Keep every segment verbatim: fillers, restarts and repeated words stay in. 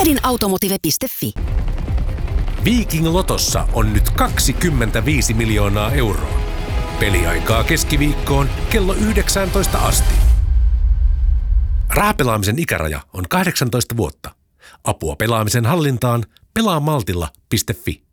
Miedinautomotive piste fi. Viking Lotossa on nyt kaksikymmentäviisi miljoonaa euroa. Peliaikaa keskiviikkoon kello yhdeksäntoista asti. Rahapelaamisen ikäraja on kahdeksantoista vuotta. Apua pelaamisen hallintaan pelaamaltilla piste fi.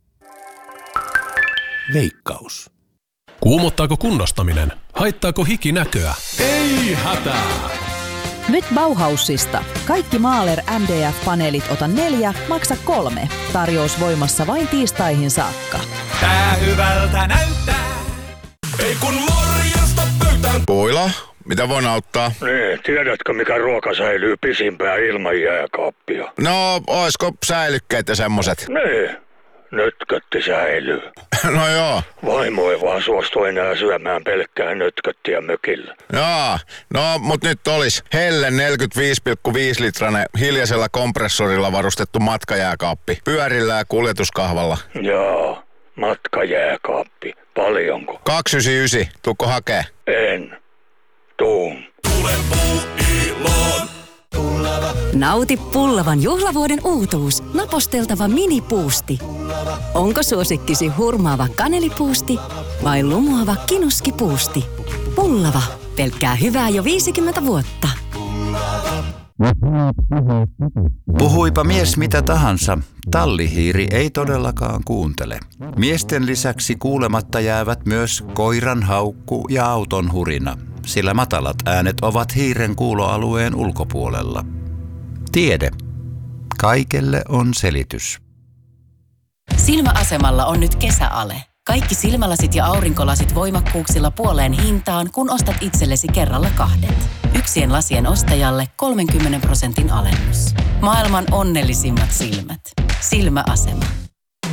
Veikkaus. Kuumottaako kunnostaminen? Haittaako hiki näköä? Ei hätää! Nyt Bauhausista. Kaikki Mahler M D F-paneelit ota neljä, maksa kolme. Tarjous voimassa vain tiistaihin saakka. Tää hyvältä näyttää. Ei kun morjesta pöytään! Puila, mitä voin auttaa? Niin, tiedätkö mikä ruoka säilyy pisimpään ilman jääkaappia? No, oisko säilykkeet ja semmoset? Niin, nötkötti säilyy. No joo. Vaimo ei vaan suostu enää syömään pelkkää nötköttiä mökillä. Joo, no mut nyt olis Helle neljäkymmentäviisi pilkku viisi litrainen hiljaisella kompressorilla varustettu matkajääkaappi. Pyörillä ja kuljetuskahvalla. Joo, matkajääkaappi. Paljonko? kaksisataayhdeksänkymmentäyhdeksän, tuukko hakee? En. Tuun. Tule Puuiloon! Nauti Pullavan juhlavuoden uutuus. Naposteltava minipuusti. Onko suosikkisi hurmaava kanelipuusti vai lumoava kinuskipuusti? Pullava. Pelkkää hyvää jo viisikymmentä vuotta. Puhuipa mies mitä tahansa, tallihiiri ei todellakaan kuuntele. Miesten lisäksi kuulematta jäävät myös koiran haukku ja auton hurina, sillä matalat äänet ovat hiiren kuuloalueen ulkopuolella. Tiede. Kaikelle on selitys. Silmäasemalla on nyt kesäale. Kaikki silmälasit ja aurinkolasit voimakkuuksilla puoleen hintaan, kun ostat itsellesi kerralla kahdet. Yksien lasien ostajalle kolmenkymmenen prosentin alennus. Maailman onnellisimmat silmät. Silmäasema.